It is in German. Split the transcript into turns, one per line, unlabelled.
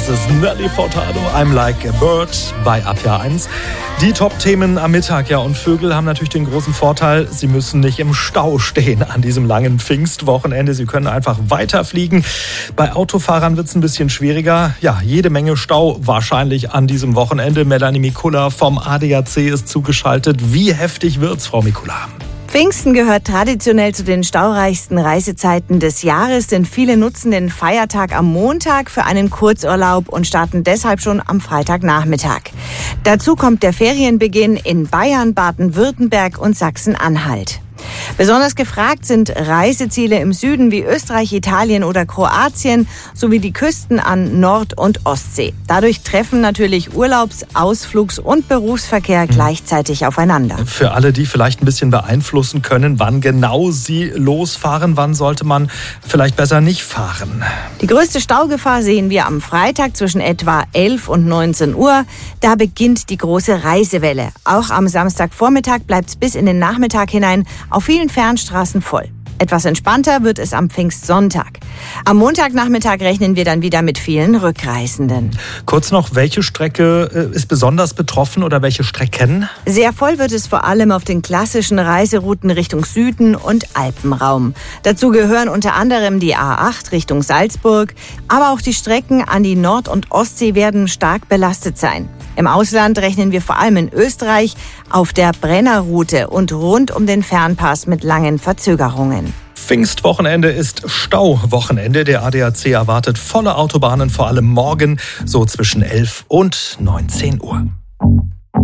ist Nelly Furtado, I'm Like a Bird bei APA 1. Die Top-Themen am Mittag, ja, und Vögel haben natürlich den großen Vorteil, sie müssen nicht im Stau stehen an diesem langen Pfingstwochenende. Sie können einfach weiterfliegen. Bei Autofahrern wird es ein bisschen schwieriger. Ja, jede Menge Stau wahrscheinlich an diesem Wochenende. Melanie Mikula vom ADAC ist zugeschaltet. Wie heftig wird's, Frau Mikula?
Pfingsten gehört traditionell zu den staureichsten Reisezeiten des Jahres, denn viele nutzen den Feiertag am Montag für einen Kurzurlaub und starten deshalb schon am Freitagnachmittag. Dazu kommt der Ferienbeginn in Bayern, Baden-Württemberg und Sachsen-Anhalt. Besonders gefragt sind Reiseziele im Süden wie Österreich, Italien oder Kroatien sowie die Küsten an Nord- und Ostsee. Dadurch treffen natürlich Urlaubs-, Ausflugs- und Berufsverkehr gleichzeitig aufeinander.
Für alle, die vielleicht ein bisschen beeinflussen können, wann genau sie losfahren, wann sollte man vielleicht besser nicht fahren?
Die größte Staugefahr sehen wir am Freitag zwischen etwa 11 und 19 Uhr. Da beginnt die große Reisewelle. Auch am Samstagvormittag bleibt es bis in den Nachmittag hinein auf vielen Fernstraßen voll. Etwas entspannter wird es am Pfingstsonntag. Am Montagnachmittag rechnen wir dann wieder mit vielen Rückreisenden.
Kurz noch, welche Strecke ist besonders betroffen oder welche Strecken?
Sehr voll wird es vor allem auf den klassischen Reiserouten Richtung Süden und Alpenraum. Dazu gehören unter anderem die A8 Richtung Salzburg, aber auch die Strecken an die Nord- und Ostsee werden stark belastet sein. Im Ausland rechnen wir vor allem in Österreich auf der Brennerroute und rund um den Fernpass mit langen Verzögerungen.
Pfingstwochenende ist Stauwochenende. Der ADAC erwartet volle Autobahnen, vor allem morgen, so zwischen 11 und 19 Uhr.